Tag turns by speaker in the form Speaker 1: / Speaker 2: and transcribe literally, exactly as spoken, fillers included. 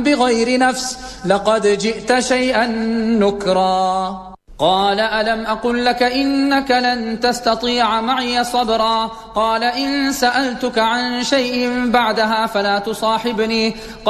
Speaker 1: بغير نفس لقد جئت شيئا نكرا. قال ألم أقل لك إنك لن تستطيع معي صبرا. قال إن سألتك عن شيء بعدها فلا تصاحبني.